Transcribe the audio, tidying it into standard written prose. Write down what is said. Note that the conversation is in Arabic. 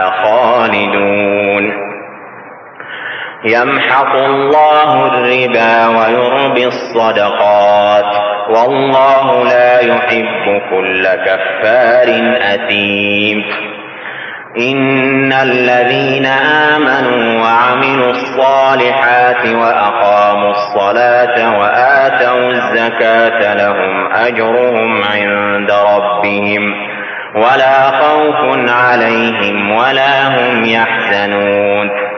خالدون يمحق الله الربا ويربي الصدقات والله لا يحب كل كفار أثيم إن الذين آمنوا وعملوا الصالحات وأقاموا الصلاة وآتوا الزكاة لهم أجرهم عند ربهم ولا خوف عليهم ولا هم يحزنون